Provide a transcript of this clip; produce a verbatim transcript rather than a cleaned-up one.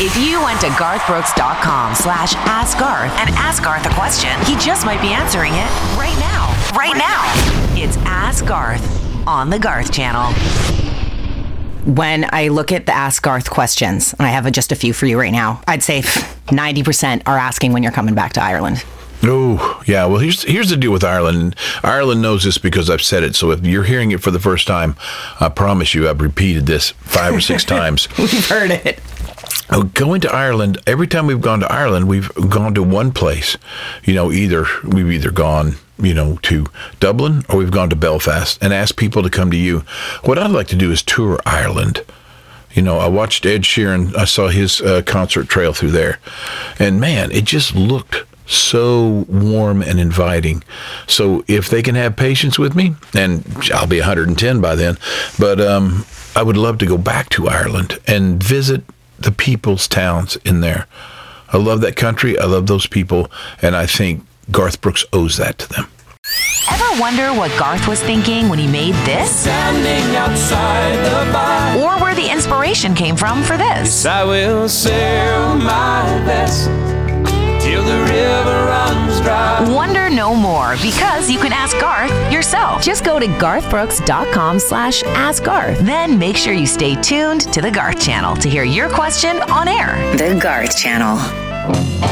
If you went to garthbrooks.com slash ask Garth and ask Garth a question, he just might be answering it right now. Right now. It's Ask Garth on the Garth Channel. When I look at the Ask Garth questions, and I have just a few for you right now, I'd say ninety percent are asking when you're coming back to Ireland. Oh, yeah. Well, here's here's the deal with Ireland. Ireland knows this because I've said it. So if you're hearing it for the first time, I promise you I've repeated this five or six times. We've heard it. Going to Ireland, every time we've gone to Ireland, we've gone to one place. You know, either we've either gone, you know, to Dublin or we've gone to Belfast and asked people to come to you. What I'd like to do is tour Ireland. You know, I watched Ed Sheeran. I saw his uh, concert trail through there. And, man, it just looked so warm and inviting. So if they can have patience with me, and I'll be one hundred ten by then, but um, I would love to go back to Ireland and visit the people's towns in there. I love that country. I love those people. And I think Garth Brooks owes that to them. Ever wonder what Garth was thinking when he made this? Standing outside the bar. Or where the inspiration came from for this? Yes, I will sail my best till the river runs dry. Wonder no more, because you can ask Garth yourself. Just go to garthbrooks.com slash ask Garth. Then make sure you stay tuned to the Garth Channel to hear your question on air. The Garth Channel.